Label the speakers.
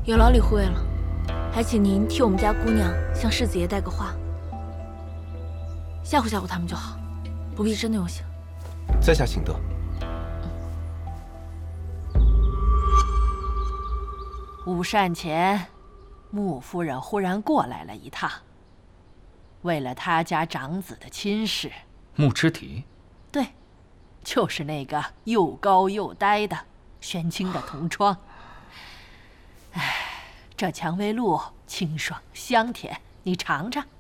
Speaker 1: 有劳李护卫了，还请您替我们家姑娘向世子爷带个话，吓唬吓唬他们就好，不必真的用刑。
Speaker 2: 在下请得。
Speaker 3: 午膳前，穆夫人忽然过来了一趟，为了他家长子的亲事。
Speaker 4: 穆知体？
Speaker 3: 对，就是那个又高又呆的玄清的同窗。哎，这蔷薇露清爽香甜，你尝尝。